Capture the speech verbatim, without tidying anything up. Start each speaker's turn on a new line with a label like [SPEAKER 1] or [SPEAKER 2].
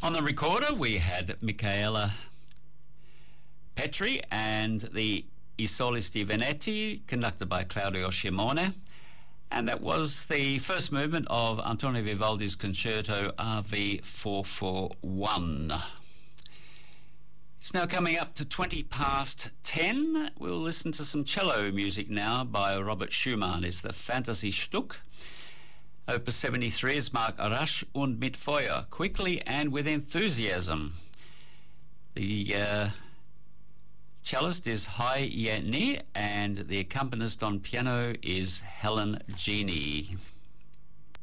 [SPEAKER 1] On the recorder, we had Michaela Petri and the I Solisti Veneti, conducted by Claudio Scimone. And that was the first movement of Antonio Vivaldi's Concerto R V four forty-one. It's now coming up to twenty past ten. We'll listen to some cello music now by Robert Schumann. It's the Fantasy Stück. Opus seventy-three is Mark Rasch und mit Feuer, quickly and with enthusiasm. The uh, cellist is Hai Ye Ni, and the accompanist on piano is Helen Genie.